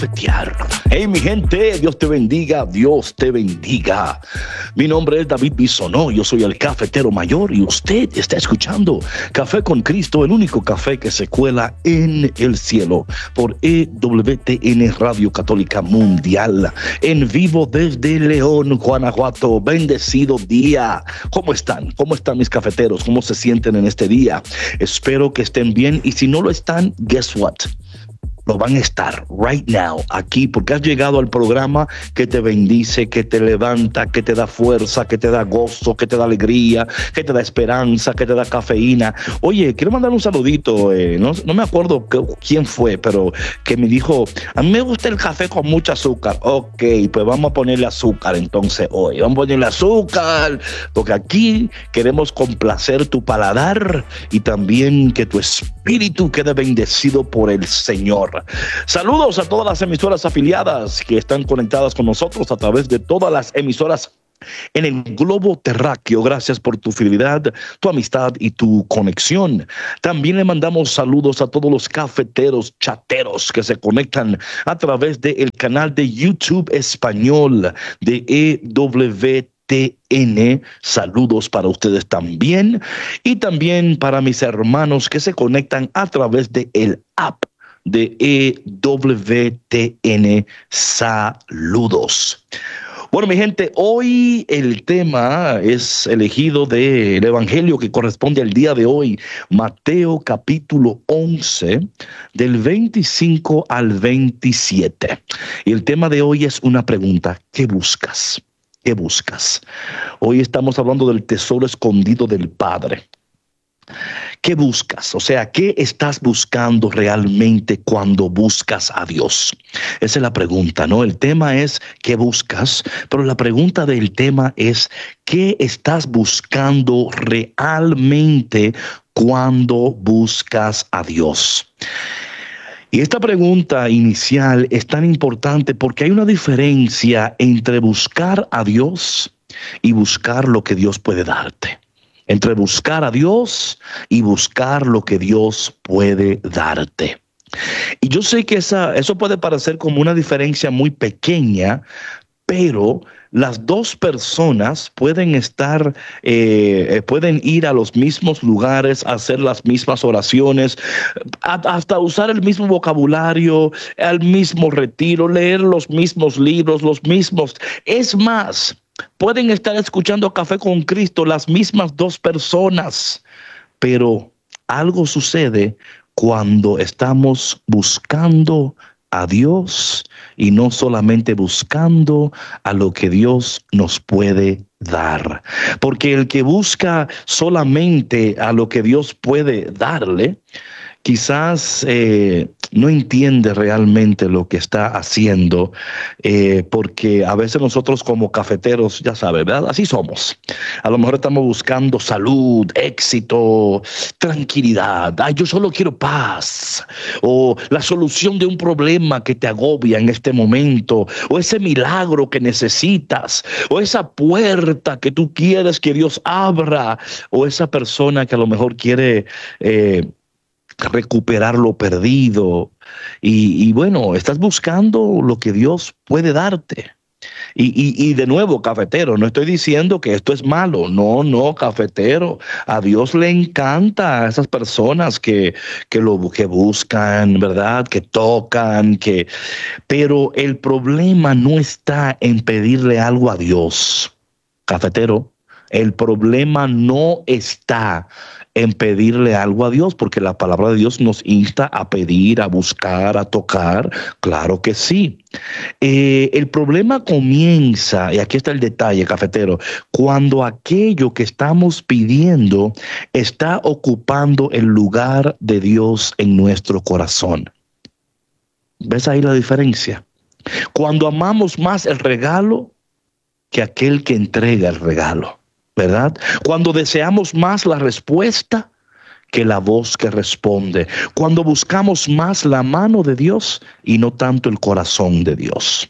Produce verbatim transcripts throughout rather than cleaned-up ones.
Cafetear. Hey, mi gente, Dios te bendiga, Dios te bendiga. Mi nombre es David Bisonó, yo soy el cafetero mayor y usted está escuchando Café con Cristo, el único café que se cuela en el cielo por E W T N Radio Católica Mundial, en vivo desde León, Guanajuato. Bendecido día. ¿Cómo están? ¿Cómo están mis cafeteros? ¿Cómo se sienten en este día? Espero que estén bien y si no lo están, guess what? Lo van a estar right now aquí porque has llegado al programa que te bendice, que te levanta, que te da fuerza, que te da gozo, que te da alegría, que te da esperanza, que te da cafeína. Oye, quiero mandar un saludito, eh, no, no me acuerdo que, quién fue, pero que me dijo, a mí me gusta el café con mucho azúcar. Ok, pues vamos a ponerle azúcar entonces hoy, vamos a ponerle azúcar, porque aquí queremos complacer tu paladar y también que tu espíritu quede bendecido por el Señor. Saludos a todas las emisoras afiliadas que están conectadas con nosotros a través de todas las emisoras en el globo terráqueo. Gracias por tu fidelidad, tu amistad y tu conexión. También le mandamos saludos a todos los cafeteros chateros que se conectan a través del canal de YouTube español de E W T N. Saludos para ustedes también y también para mis hermanos que se conectan a través de el app de E W T N. Saludos. Bueno, mi gente, hoy el tema es elegido del Evangelio que corresponde al día de hoy, Mateo capítulo once, del veinticinco al veintisiete. Y el tema de hoy es una pregunta: ¿qué buscas? ¿Qué buscas? Hoy estamos hablando del tesoro escondido del Padre. ¿Qué buscas? O sea, ¿qué estás buscando realmente cuando buscas a Dios? Esa es la pregunta, ¿no? El tema es ¿qué buscas? Pero la pregunta del tema es ¿qué estás buscando realmente cuando buscas a Dios? Y esta pregunta inicial es tan importante porque hay una diferencia entre buscar a Dios y buscar lo que Dios puede darte. Entre buscar a Dios y buscar lo que Dios puede darte. Y yo sé que esa, eso puede parecer como una diferencia muy pequeña, pero las dos personas pueden estar, eh, pueden ir a los mismos lugares, hacer las mismas oraciones, hasta usar el mismo vocabulario, al mismo retiro, leer los mismos libros, los mismos. Es más, pueden estar escuchando Café con Cristo las mismas dos personas, pero algo sucede cuando estamos buscando a Dios y no solamente buscando a lo que Dios nos puede dar. Porque el que busca solamente a lo que Dios puede darle, quizás eh, no entiende realmente lo que está haciendo, eh, porque a veces nosotros como cafeteros, ya sabes, ¿verdad? Así somos. A lo mejor estamos buscando salud, éxito, tranquilidad. Ay, yo solo quiero paz. O la solución de un problema que te agobia en este momento. O ese milagro que necesitas. O esa puerta que tú quieres que Dios abra. O esa persona que a lo mejor quiere Eh, recuperar lo perdido y, y bueno, estás buscando lo que Dios puede darte. Y, y, y de nuevo, cafetero, no estoy diciendo que esto es malo, no, no, cafetero, a Dios le encanta a esas personas que, que lo que buscan, ¿verdad? Que tocan, que, pero el problema no está en pedirle algo a Dios, cafetero. El problema no está en pedirle algo a Dios, porque la palabra de Dios nos insta a pedir, a buscar, a tocar. Claro que sí. Eh, el problema comienza, y aquí está el detalle, cafetero, cuando aquello que estamos pidiendo está ocupando el lugar de Dios en nuestro corazón. ¿Ves ahí la diferencia? Cuando amamos más el regalo que aquel que entrega el regalo, ¿verdad? Cuando deseamos más la respuesta que la voz que responde. Cuando buscamos más la mano de Dios y no tanto el corazón de Dios.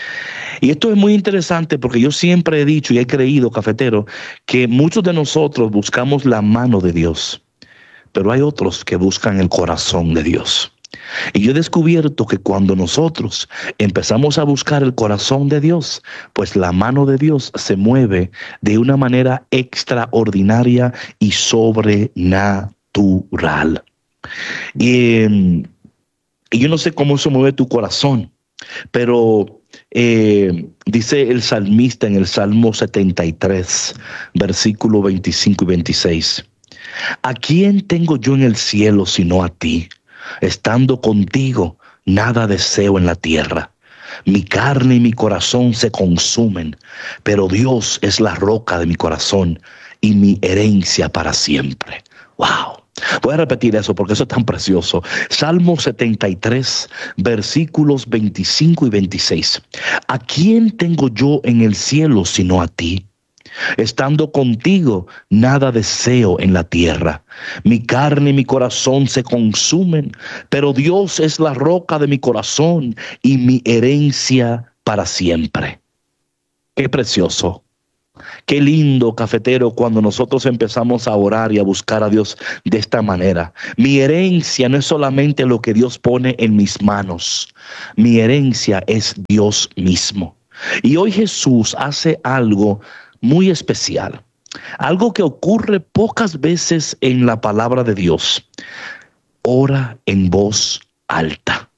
Y esto es muy interesante porque yo siempre he dicho y he creído, cafetero, que muchos de nosotros buscamos la mano de Dios, pero hay otros que buscan el corazón de Dios. Y yo he descubierto que cuando nosotros empezamos a buscar el corazón de Dios, pues la mano de Dios se mueve de una manera extraordinaria y sobrenatural. Y, y yo no sé cómo eso mueve tu corazón, pero eh, dice el salmista en el Salmo setenta y tres, versículos veinticinco y veintiséis. ¿A quién tengo yo en el cielo sino a ti? Estando contigo, nada deseo en la tierra. Mi carne y mi corazón se consumen, pero Dios es la roca de mi corazón y mi herencia para siempre. ¡Wow! Voy a repetir eso porque eso es tan precioso. Salmo setenta y tres, versículos veinticinco y veintiséis. ¿A quién tengo yo en el cielo sino a ti? Estando contigo, nada deseo en la tierra. Mi carne y mi corazón se consumen, pero Dios es la roca de mi corazón y mi herencia para siempre. Qué precioso. Qué lindo, cafetero, cuando nosotros empezamos a orar y a buscar a Dios de esta manera. Mi herencia no es solamente lo que Dios pone en mis manos. Mi herencia es Dios mismo. Y hoy Jesús hace algo muy especial, algo que ocurre pocas veces en la palabra de Dios. Ora en voz alta.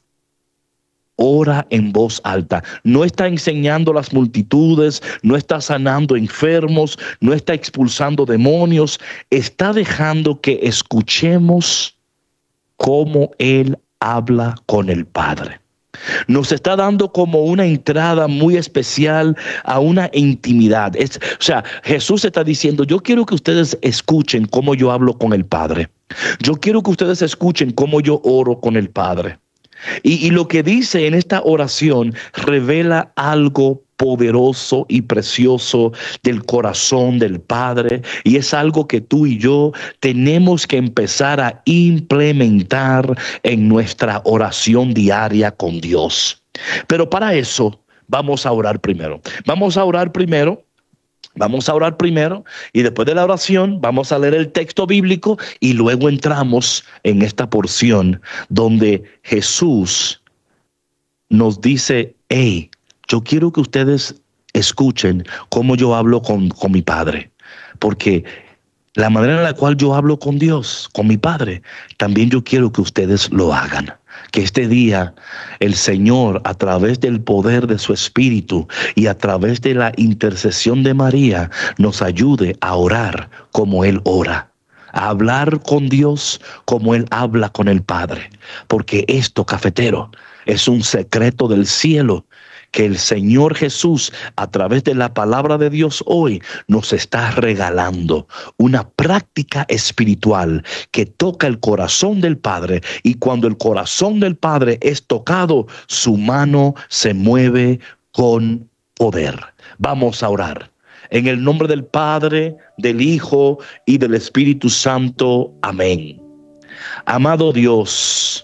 Ora en voz alta. No está enseñando a las multitudes, no está sanando enfermos, no está expulsando demonios. Está dejando que escuchemos cómo Él habla con el Padre. Nos está dando como una entrada muy especial a una intimidad. Es, o sea, Jesús está diciendo, yo quiero que ustedes escuchen cómo yo hablo con el Padre. Yo quiero que ustedes escuchen cómo yo oro con el Padre. Y, y lo que dice en esta oración revela algo poderoso y precioso del corazón del Padre, y es algo que tú y yo tenemos que empezar a implementar en nuestra oración diaria con Dios. Pero para eso vamos a orar primero. Vamos a orar primero. Vamos a orar primero y después de la oración vamos a leer el texto bíblico y luego entramos en esta porción donde Jesús nos dice, hey, yo quiero que ustedes escuchen cómo yo hablo con, con mi Padre, porque la manera en la cual yo hablo con Dios, con mi Padre, también yo quiero que ustedes lo hagan. Que este día el Señor, a través del poder de su Espíritu y a través de la intercesión de María, nos ayude a orar como Él ora, a hablar con Dios como Él habla con el Padre. Porque esto, cafetero, es un secreto del cielo que el Señor Jesús, a través de la palabra de Dios hoy, nos está regalando una práctica espiritual que toca el corazón del Padre, y cuando el corazón del Padre es tocado, su mano se mueve con poder. Vamos a orar. En el nombre del Padre, del Hijo y del Espíritu Santo. Amén. Amado Dios,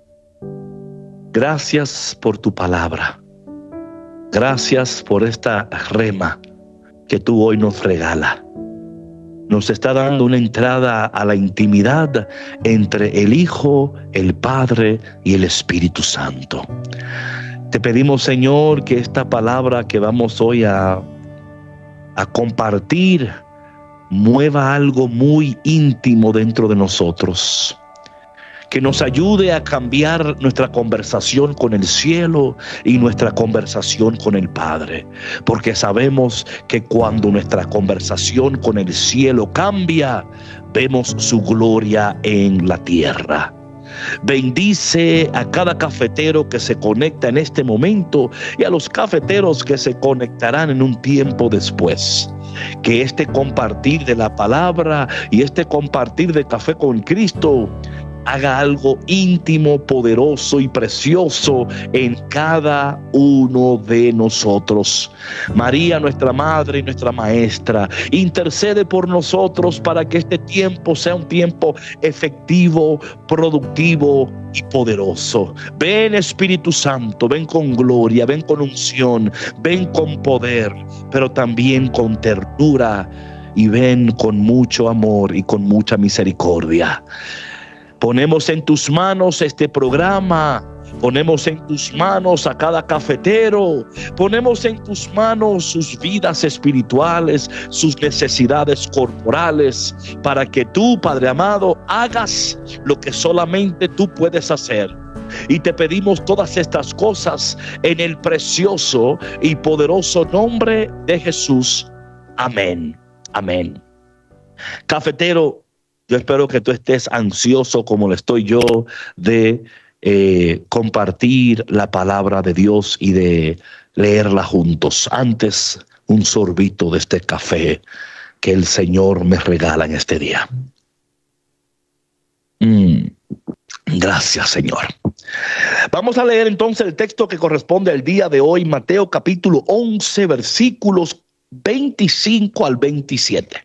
gracias por tu palabra. Gracias por esta rema que tú hoy nos regala. Nos está dando una entrada a la intimidad entre el Hijo, el Padre y el Espíritu Santo. Te pedimos, Señor, que esta palabra que vamos hoy a, a compartir mueva algo muy íntimo dentro de nosotros. Que nos ayude a cambiar nuestra conversación con el cielo y nuestra conversación con el Padre. Porque sabemos que cuando nuestra conversación con el cielo cambia, vemos su gloria en la tierra. Bendice a cada cafetero que se conecta en este momento y a los cafeteros que se conectarán en un tiempo después. Que este compartir de la palabra y este compartir de Café con Cristo haga algo íntimo, poderoso y precioso en cada uno de nosotros. María, nuestra Madre y nuestra Maestra, intercede por nosotros para que este tiempo sea un tiempo efectivo, productivo y poderoso. Ven, Espíritu Santo, ven con gloria, ven con unción, ven con poder, pero también con ternura, y ven con mucho amor y con mucha misericordia. Ponemos en tus manos este programa. Ponemos en tus manos a cada cafetero. Ponemos en tus manos sus vidas espirituales, sus necesidades corporales, para que tú, Padre amado, hagas lo que solamente tú puedes hacer. Y te pedimos todas estas cosas en el precioso y poderoso nombre de Jesús. Amén. Amén. Cafetero, yo espero que tú estés ansioso como lo estoy yo de Eh, compartir la palabra de Dios y de leerla juntos. Antes, un sorbito de este café que el Señor me regala en este día. Mm, gracias, Señor. Vamos a leer entonces el texto que corresponde al día de hoy, Mateo capítulo once, versículos veinticinco al veintisiete.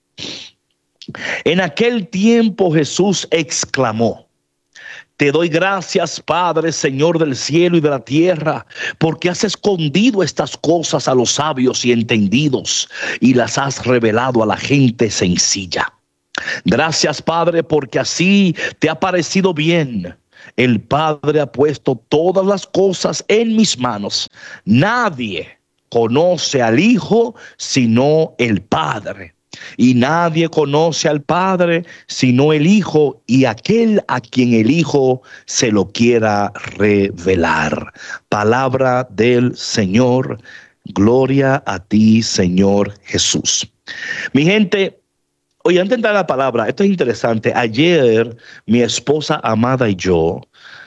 En aquel tiempo Jesús exclamó: Te doy gracias, Padre, Señor del cielo y de la tierra, porque has escondido estas cosas a los sabios y entendidos y las has revelado a la gente sencilla. Gracias, Padre, porque así te ha parecido bien. El Padre ha puesto todas las cosas en mis manos. Nadie conoce al Hijo sino el Padre. Y nadie conoce al Padre sino el Hijo y aquel a quien el Hijo se lo quiera revelar. Palabra del Señor. Gloria a ti, Señor Jesús. Mi gente, oye, antes de entrar a la palabra, esto es interesante. Ayer mi esposa amada y yo,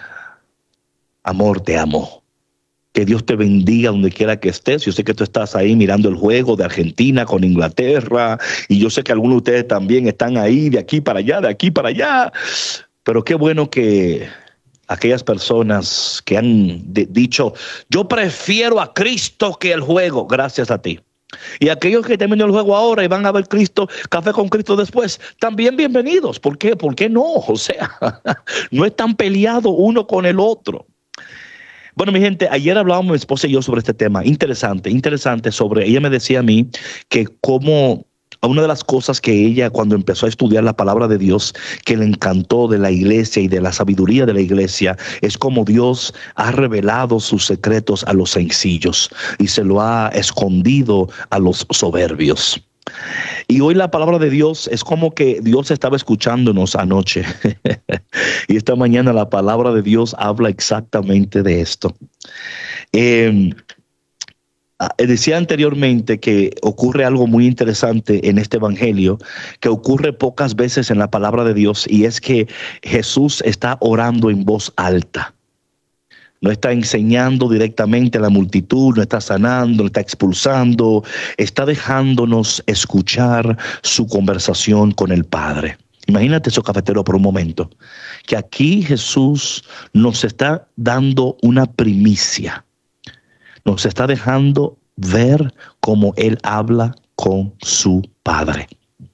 amor, te amo. Que Dios te bendiga donde quiera que estés. Yo sé que tú estás ahí mirando el juego de Argentina con Inglaterra. Y yo sé que algunos de ustedes también están ahí, de aquí para allá, de aquí para allá. Pero qué bueno que aquellas personas que han de- dicho, yo prefiero a Cristo que el juego, gracias a ti. Y aquellos que terminan el juego ahora y van a ver Cristo, Café con Cristo después, también bienvenidos. ¿Por qué? ¿Por qué no? O sea, no están peleados uno con el otro. Bueno, mi gente, ayer hablábamos mi esposa y yo sobre este tema, interesante, interesante sobre, ella me decía a mí que como una de las cosas que ella cuando empezó a estudiar la palabra de Dios, que le encantó de la iglesia y de la sabiduría de la iglesia, es como Dios ha revelado sus secretos a los sencillos y se lo ha escondido a los soberbios. Y hoy la palabra de Dios es como que Dios estaba escuchándonos anoche. Y esta mañana la palabra de Dios habla exactamente de esto. Eh, decía anteriormente que ocurre algo muy interesante en este evangelio, que ocurre pocas veces en la palabra de Dios, y es que Jesús está orando en voz alta. No está enseñando directamente a la multitud, no está sanando, no está expulsando, está dejándonos escuchar su conversación con el Padre. Imagínate eso, cafetero, por un momento, que aquí Jesús nos está dando una primicia, nos está dejando ver cómo Él habla con su Padre,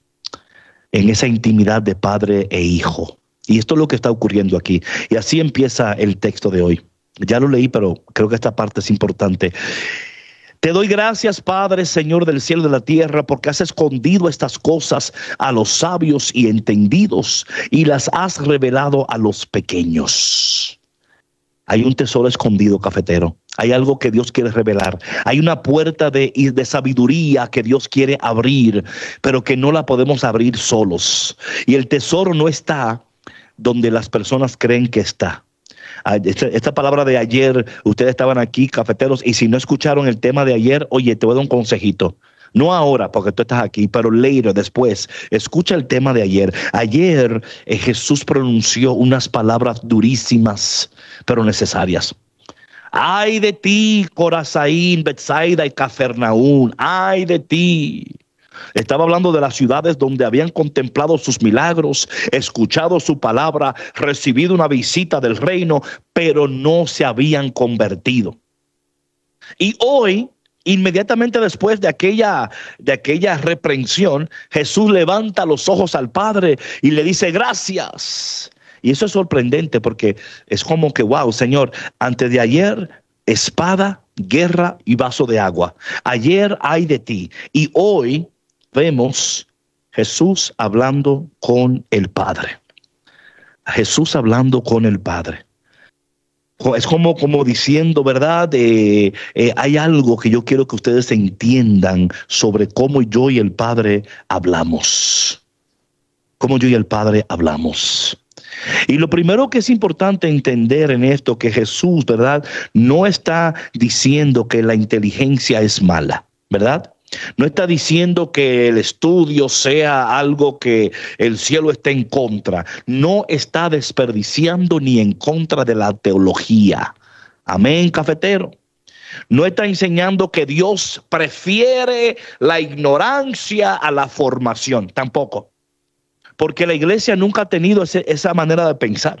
en esa intimidad de Padre e Hijo. Y esto es lo que está ocurriendo aquí. Y así empieza el texto de hoy. Ya lo leí, pero creo que esta parte es importante. Te doy gracias, Padre, Señor del cielo y de la tierra, porque has escondido estas cosas a los sabios y entendidos y las has revelado a los pequeños. Hay un tesoro escondido, cafetero. Hay algo que Dios quiere revelar. Hay una puerta de, de sabiduría que Dios quiere abrir, pero que no la podemos abrir solos. Y el tesoro no está donde las personas creen que está. Esta, esta palabra de ayer, ustedes estaban aquí, cafeteros, y si no escucharon el tema de ayer, oye, te voy a dar un consejito. No ahora, porque tú estás aquí, pero later, después, escucha el tema de ayer. Ayer eh, Jesús pronunció unas palabras durísimas, pero necesarias. Ay de ti, Corazaín, Betsaida y Cafarnaúm, ay de ti. Estaba hablando de las ciudades donde habían contemplado sus milagros, escuchado su palabra, recibido una visita del reino, pero no se habían convertido. Y hoy, inmediatamente después de aquella, de aquella reprensión, Jesús levanta los ojos al Padre y le dice gracias. Y eso es sorprendente porque es como que, wow, Señor, antes de ayer, espada, guerra y vaso de agua. Ayer ay de ti. Y hoy vemos Jesús hablando con el Padre. Jesús hablando con el Padre. Es como, como diciendo, ¿verdad? Eh, eh, hay algo que yo quiero que ustedes entiendan sobre cómo yo y el Padre hablamos. Cómo yo y el Padre hablamos. Y lo primero que es importante entender en esto, que Jesús, ¿verdad?, no está diciendo que la inteligencia es mala, ¿verdad? No está diciendo que el estudio sea algo que el cielo esté en contra. No está desperdiciando ni en contra de la teología. Amén, cafetero. No está enseñando que Dios prefiere la ignorancia a la formación. Tampoco. Porque la iglesia nunca ha tenido ese, esa manera de pensar.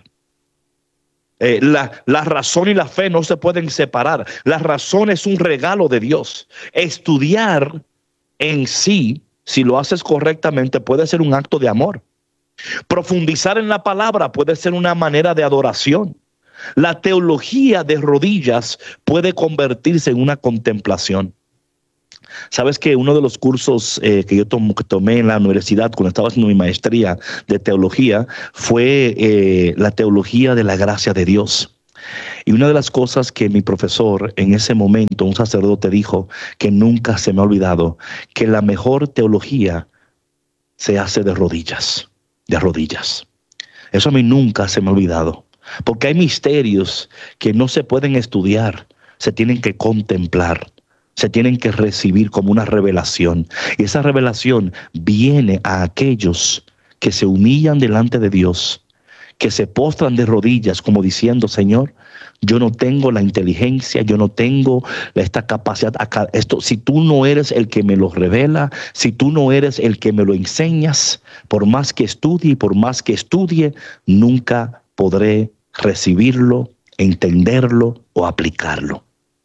Eh, la, la razón y la fe no se pueden separar. La razón es un regalo de Dios. Estudiar en sí, si lo haces correctamente, puede ser un acto de amor. Profundizar en la palabra puede ser una manera de adoración. La teología de rodillas puede convertirse en una contemplación. Sabes que uno de los cursos eh, que yo tom que tomé en la universidad cuando estaba haciendo mi maestría de teología fue eh, la teología de la gracia de Dios. Y una de las cosas que mi profesor en ese momento, un sacerdote, dijo que nunca se me ha olvidado, que la mejor teología se hace de rodillas, de rodillas. Eso a mí nunca se me ha olvidado, porque hay misterios que no se pueden estudiar, se tienen que contemplar. Se tienen que recibir como una revelación. Y esa revelación viene a aquellos que se humillan delante de Dios, que se postran de rodillas como diciendo, Señor, yo no tengo la inteligencia, yo no tengo esta capacidad. Acá, esto, si tú no eres el que me lo revela, si tú no eres el que me lo enseñas, por más que estudie y por más que estudie, nunca podré recibirlo, entenderlo o aplicarlo.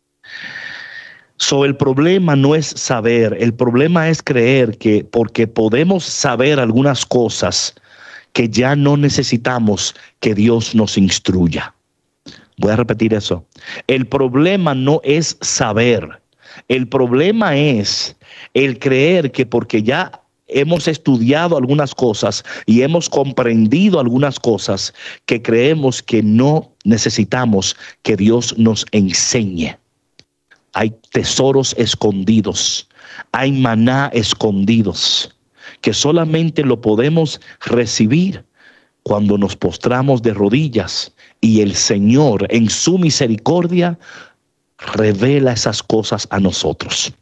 So, el problema no es saber, el problema es creer que porque podemos saber algunas cosas que ya no necesitamos que Dios nos instruya. Voy a repetir eso. El problema no es saber, el problema es el creer que porque ya hemos estudiado algunas cosas y hemos comprendido algunas cosas, que creemos que no necesitamos que Dios nos enseñe. Hay tesoros escondidos, hay maná escondidos, que solamente lo podemos recibir cuando nos postramos de rodillas y el Señor en su misericordia revela esas cosas a nosotros.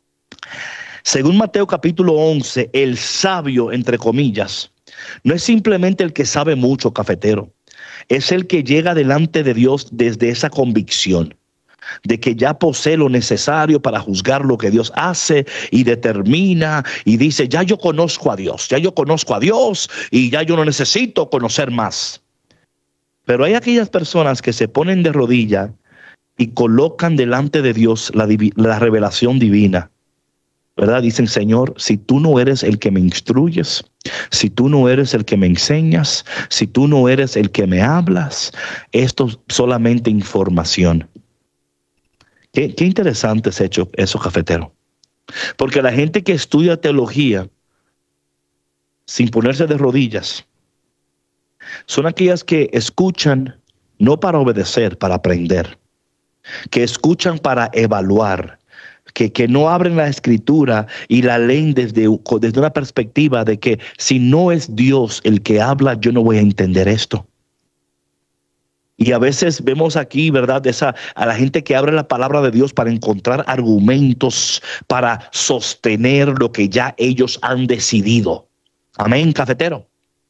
Según Mateo capítulo once, el sabio, entre comillas, no es simplemente el que sabe mucho, cafetero, es el que llega delante de Dios desde esa convicción de que ya posee lo necesario para juzgar lo que Dios hace y determina y dice, ya yo conozco a Dios, ya yo conozco a Dios y ya yo no necesito conocer más. Pero hay aquellas personas que se ponen de rodilla y colocan delante de Dios la, la revelación divina, ¿verdad? Dicen, Señor, si tú no eres el que me instruyes, si tú no eres el que me enseñas, si tú no eres el que me hablas, esto es solamente información. Qué, qué interesante es hecho eso, cafetero. Porque la gente que estudia teología sin ponerse de rodillas son aquellas que escuchan no para obedecer, para aprender, que escuchan para evaluar, que, que no abren la escritura y la leen desde, desde una perspectiva de que si no es Dios el que habla, yo no voy a entender esto. Y a veces vemos aquí, ¿verdad?, esa, a la gente que abre la palabra de Dios para encontrar argumentos para sostener lo que ya ellos han decidido. Amén, cafetero.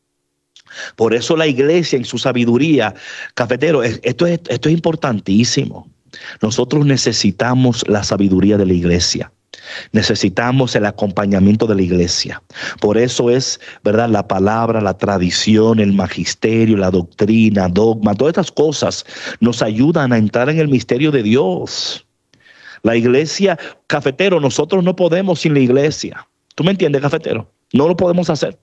Por eso la iglesia en su sabiduría, cafetero, esto es, esto es importantísimo. Nosotros necesitamos la sabiduría de la iglesia. Necesitamos el acompañamiento de la iglesia. Por eso es, ¿verdad?, la palabra, la tradición, el magisterio, la doctrina, dogma, todas estas cosas nos ayudan a entrar en el misterio de Dios. La iglesia, cafetero, nosotros no podemos sin la iglesia. ¿Tú me entiendes, cafetero? No lo podemos hacer.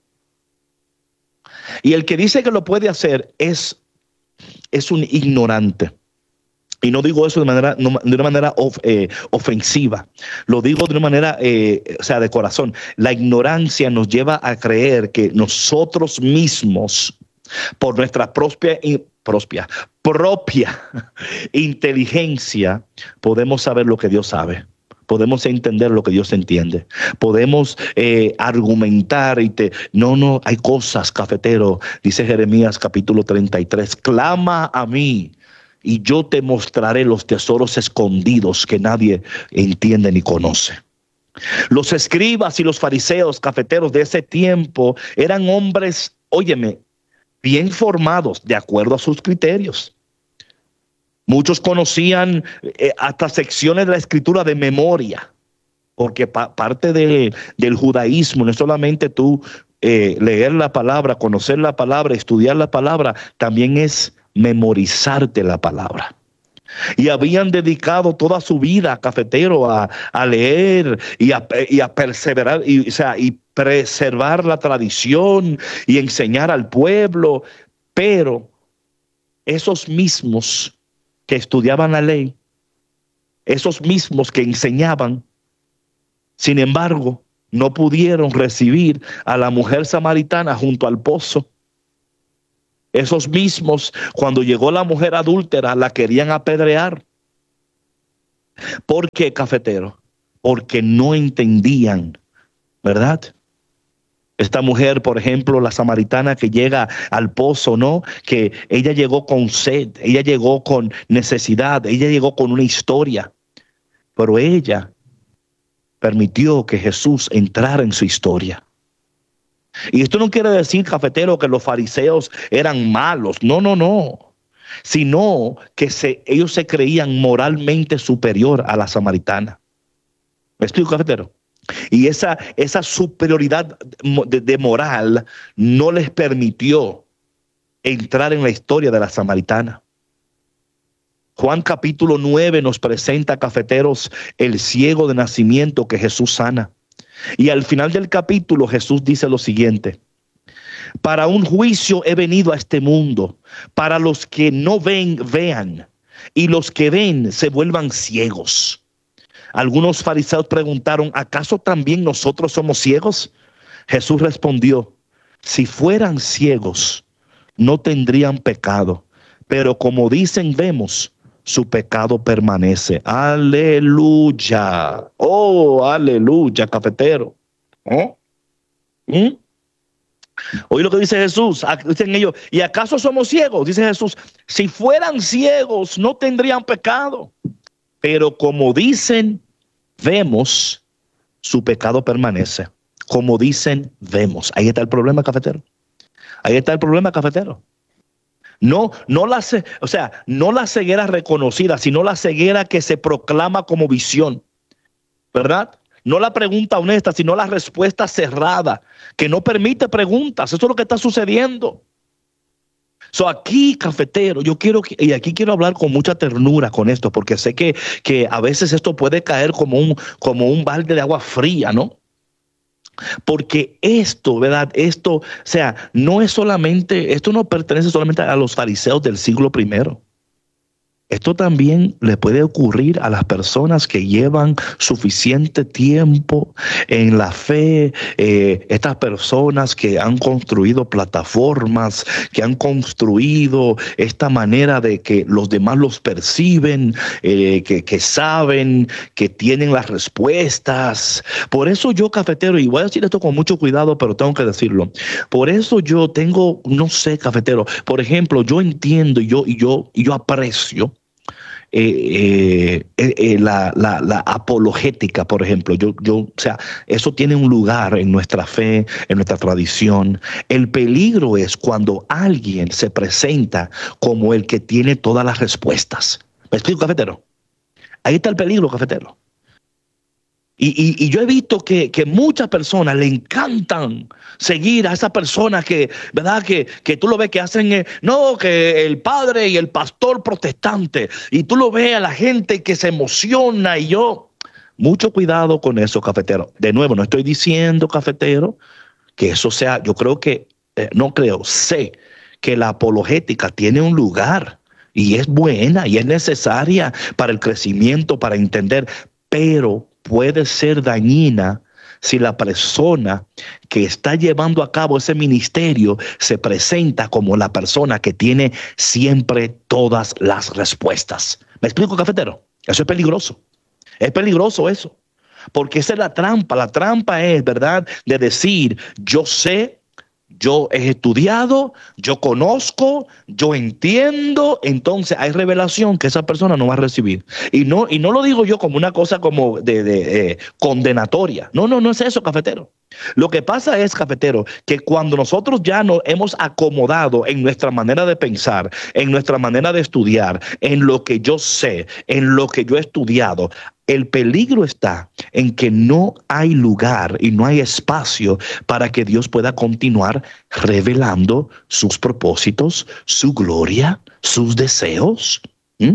Y el que dice que lo puede hacer es, es un ignorante. Y no digo eso de manera, no, de una manera of, eh, ofensiva. Lo digo de una manera, eh, o sea, de corazón. La ignorancia nos lleva a creer que nosotros mismos Por nuestra propia, propia, propia inteligencia podemos saber lo que Dios sabe. Podemos entender lo que Dios entiende. Podemos eh, argumentar y te... No, no, hay cosas, cafetero. Dice Jeremías capítulo treinta y tres. Clama a mí y yo te mostraré los tesoros escondidos que nadie entiende ni conoce. Los escribas y los fariseos cafeteros de ese tiempo eran hombres, óyeme, bien formados de acuerdo a sus criterios. Muchos conocían eh, hasta secciones de la escritura de memoria, porque pa parte de, del judaísmo no es solamente tú eh, leer la palabra, conocer la palabra, estudiar la palabra, también es memorizarte la palabra. Y habían dedicado toda su vida, cafetero, a, a leer y a, y a perseverar, y, o sea, y preservar la tradición y enseñar al pueblo. Pero esos mismos que estudiaban la ley, esos mismos que enseñaban, sin embargo, no pudieron recibir a la mujer samaritana junto al pozo. Esos mismos, cuando llegó la mujer adúltera, la querían apedrear. ¿Por qué, cafetero? Porque no entendían, ¿verdad? Esta mujer, por ejemplo, la samaritana que llega al pozo, ¿no? Que ella llegó con sed, ella llegó con necesidad, ella llegó con una historia. Pero ella permitió que Jesús entrara en su historia. Y esto no quiere decir, cafetero, que los fariseos eran malos. No, no, no. Sino que se, ellos se creían moralmente superior a la samaritana. ¿Me explico, cafetero? Y esa, esa superioridad de, de moral no les permitió entrar en la historia de la samaritana. Juan capítulo nueve nos presenta, cafeteros, el ciego de nacimiento que Jesús sana. Y al final del capítulo Jesús dice lo siguiente: para un juicio he venido a este mundo, para los que no ven, vean, y los que ven se vuelvan ciegos. Algunos fariseos preguntaron: ¿acaso también nosotros somos ciegos? Jesús respondió: si fueran ciegos, no tendrían pecado, pero como dicen vemos, su pecado permanece. Aleluya. Oh, aleluya, cafetero. ¿Eh? ¿Mm? Oye lo que dice Jesús. Dicen ellos: ¿y acaso somos ciegos? Dice Jesús: si fueran ciegos, no tendrían pecado. Pero como dicen, vemos, su pecado permanece. Como dicen, vemos. Ahí está el problema, cafetero. Ahí está el problema, cafetero. No, no la, o sea, no la ceguera reconocida, sino la ceguera que se proclama como visión, ¿verdad? No la pregunta honesta, sino la respuesta cerrada, que no permite preguntas. Eso es lo que está sucediendo. So, aquí, cafetero, yo quiero, y aquí quiero hablar con mucha ternura con esto, porque sé que, que a veces esto puede caer como un, como un balde de agua fría, ¿no? Porque esto, ¿verdad? Esto, o sea, no es solamente, esto no pertenece solamente a los fariseos del siglo primero. Esto también le puede ocurrir a las personas que llevan suficiente tiempo en la fe, eh, estas personas que han construido plataformas, que han construido esta manera de que los demás los perciben, eh, que, que saben, que tienen las respuestas. Por eso yo, cafetero, y voy a decir esto con mucho cuidado, pero tengo que decirlo. Por eso yo tengo, no sé, cafetero, por ejemplo, yo entiendo y yo, y yo, y yo aprecio Eh, eh, eh, la, la, la apologética, por ejemplo. Yo, yo, o sea, eso tiene un lugar en nuestra fe, en nuestra tradición. El peligro es cuando alguien se presenta como el que tiene todas las respuestas. ¿Me explico, cafetero? Ahí está el peligro, cafetero. Y, y, y yo he visto que, que muchas personas le encantan seguir a esa persona que, ¿verdad? Que, que tú lo ves que hacen, eh, no, que el padre y el pastor protestante. Y tú lo ves a la gente que se emociona. Y yo, mucho cuidado con eso, cafetero. De nuevo, no estoy diciendo, cafetero, que eso sea, yo creo que, eh, no creo, sé que la apologética tiene un lugar. Y es buena y es necesaria para el crecimiento, para entender, pero puede ser dañina si la persona que está llevando a cabo ese ministerio se presenta como la persona que tiene siempre todas las respuestas. ¿Me explico, cafetero? Eso es peligroso. Es peligroso eso. Porque esa es la trampa. La trampa es, ¿verdad?, de decir, yo sé, yo he estudiado, yo conozco, yo entiendo. Entonces hay revelación que esa persona no va a recibir. Y no, y no lo digo yo como una cosa como de, de eh, condenatoria. No, no, no es eso, cafetero. Lo que pasa es, cafetero, que cuando nosotros ya nos hemos acomodado en nuestra manera de pensar, en nuestra manera de estudiar, en lo que yo sé, en lo que yo he estudiado, el peligro está en que no hay lugar y no hay espacio para que Dios pueda continuar revelando sus propósitos, su gloria, sus deseos. ¿Mm?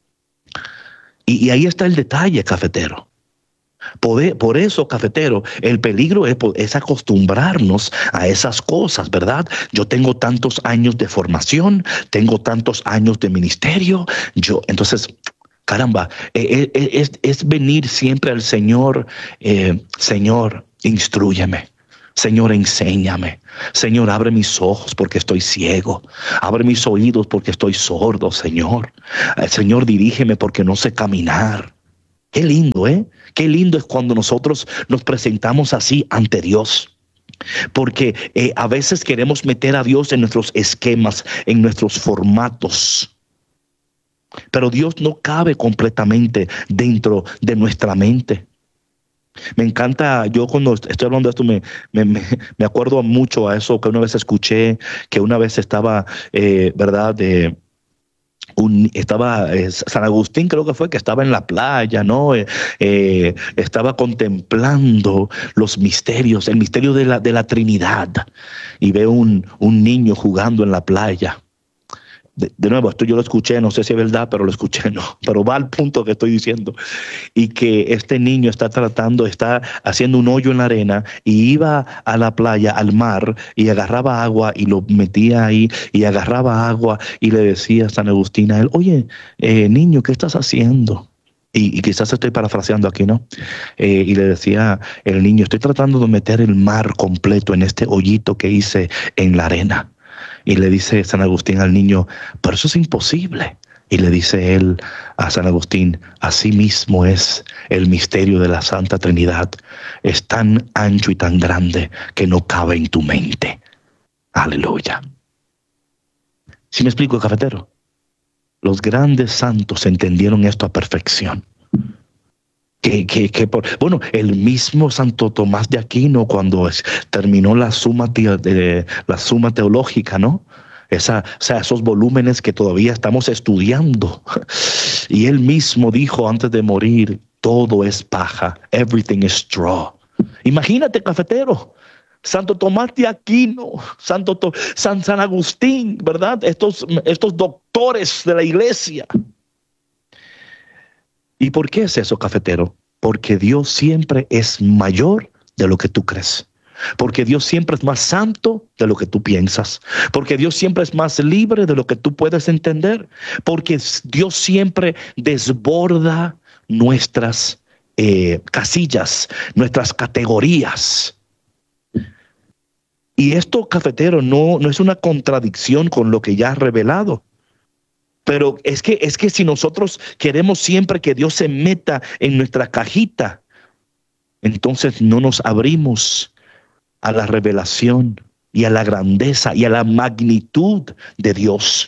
Y, y ahí está el detalle, cafetero. Por, por eso, cafetero, el peligro es, es acostumbrarnos a esas cosas, ¿verdad? Yo tengo tantos años de formación, tengo tantos años de ministerio, yo, entonces, caramba, es, es, es venir siempre al Señor, eh, Señor, instrúyeme. Señor, enséñame. Señor, abre mis ojos porque estoy ciego. Abre mis oídos porque estoy sordo, Señor. Señor, dirígeme porque no sé caminar. Qué lindo, ¿eh? Qué lindo es cuando nosotros nos presentamos así ante Dios. Porque eh, a veces queremos meter a Dios en nuestros esquemas, en nuestros formatos. Pero Dios no cabe completamente dentro de nuestra mente. Me encanta, yo cuando estoy hablando de esto me, me, me acuerdo mucho a eso que una vez escuché, que una vez estaba, eh, ¿verdad?, de... Un, estaba eh, San Agustín, creo que fue, que estaba en la playa, ¿no? Eh, eh, estaba contemplando los misterios, el misterio de la, de la Trinidad, y ve un, un niño jugando en la playa. De, de nuevo, esto yo lo escuché, no sé si es verdad, pero lo escuché, no, pero va al punto que estoy diciendo. Y que este niño está tratando, está haciendo un hoyo en la arena y iba a la playa, al mar, y agarraba agua y lo metía ahí, y agarraba agua y le decía a San Agustín a él, oye, eh, niño, ¿qué estás haciendo? Y, y quizás estoy parafraseando aquí, ¿no? Eh, y le decía el niño, estoy tratando de meter el mar completo en este hoyito que hice en la arena. Y le dice San Agustín al niño, pero eso es imposible. Y le dice él a San Agustín, así mismo es el misterio de la Santa Trinidad. Es tan ancho y tan grande que no cabe en tu mente. Aleluya. ¿Sí me explico, cafetero? Los grandes santos entendieron esto a perfección. Que, que, que por, bueno, el mismo Santo Tomás de Aquino, cuando es, terminó la suma, te, de, la suma teológica, ¿no? Esa, o sea, esos volúmenes que todavía estamos estudiando. Y él mismo dijo antes de morir, todo es paja, everything is straw. Imagínate, cafetero, Santo Tomás de Aquino, Santo to, San, San Agustín, ¿verdad? Estos, estos doctores de la iglesia. ¿Y por qué es eso, cafetero? Porque Dios siempre es mayor de lo que tú crees. Porque Dios siempre es más santo de lo que tú piensas. Porque Dios siempre es más libre de lo que tú puedes entender. Porque Dios siempre desborda nuestras eh, casillas, nuestras categorías. Y esto, cafetero, no, no es una contradicción con lo que ya ha revelado. Pero es que, es que si nosotros queremos siempre que Dios se meta en nuestra cajita, entonces no nos abrimos a la revelación y a la grandeza y a la magnitud de Dios.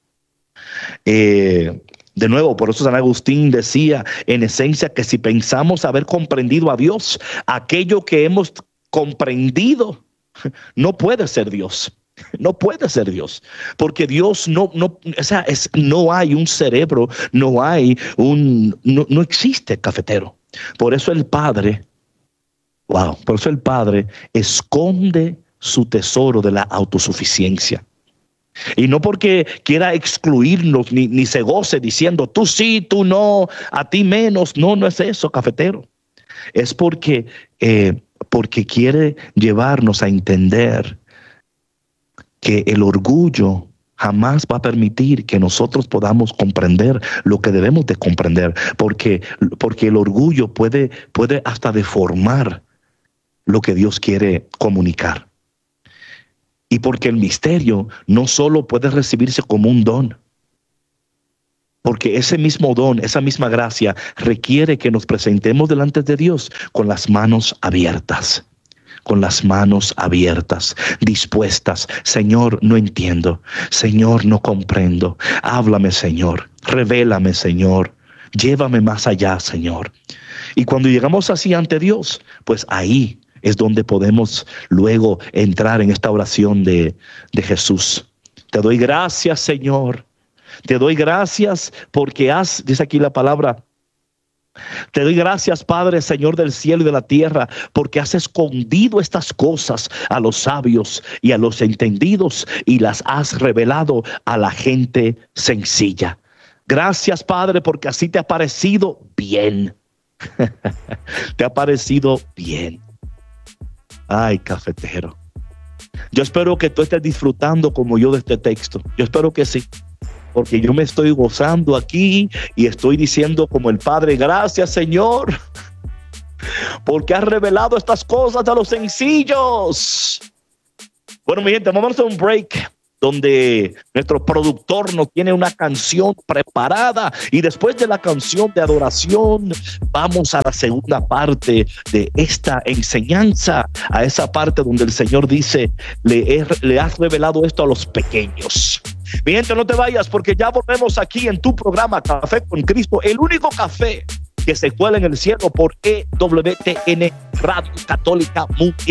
Eh, de nuevo, por eso San Agustín decía en esencia que si pensamos haber comprendido a Dios, aquello que hemos comprendido no puede ser Dios. No puede ser Dios, porque Dios no, no, o sea, es, no hay un cerebro, no hay un, no, no existe, cafetero. Por eso el Padre, wow, por eso el Padre esconde su tesoro de la autosuficiencia. Y no porque quiera excluirnos ni, ni se goce diciendo tú sí, tú no, a ti menos. No, no es eso, cafetero. Es porque, eh, porque quiere llevarnos a entender que el orgullo jamás va a permitir que nosotros podamos comprender lo que debemos de comprender, porque, porque el orgullo puede, puede hasta deformar lo que Dios quiere comunicar. Y porque el misterio no solo puede recibirse como un don, porque ese mismo don, esa misma gracia requiere que nos presentemos delante de Dios con las manos abiertas, con las manos abiertas, dispuestas. Señor, no entiendo. Señor, no comprendo. Háblame, Señor. Revélame, Señor. Llévame más allá, Señor. Y cuando llegamos así ante Dios, pues ahí es donde podemos luego entrar en esta oración de, de Jesús. Te doy gracias, Señor. Te doy gracias porque has, dice aquí la palabra, te doy gracias, Padre, Señor del cielo y de la tierra, porque has escondido estas cosas a los sabios y a los entendidos y las has revelado a la gente sencilla. Gracias, Padre, porque así te ha parecido bien. Te ha parecido bien. Ay, cafetero. Yo espero que tú estés disfrutando como yo de este texto. Yo espero que sí. Porque yo me estoy gozando aquí y estoy diciendo como el Padre, gracias, Señor, porque has revelado estas cosas a los sencillos. Bueno, mi gente, vamos a hacer un break donde nuestro productor nos tiene una canción preparada y después de la canción de adoración vamos a la segunda parte de esta enseñanza, a esa parte donde el Señor dice, le, he, le has revelado esto a los pequeños. Mi gente, no te vayas porque ya volvemos aquí en tu programa Café con Cristo, el único café que se cuela en el cielo por E W T N Radio Católica Mundial.